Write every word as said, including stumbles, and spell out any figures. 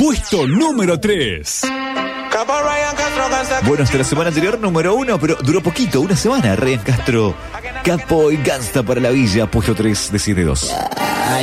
Puesto número tres. Bueno, hasta la semana anterior número uno, pero duró poquito, una semana. Ryan Castro, Capo y Gangsta para la Villa, puesto tres de siete dos.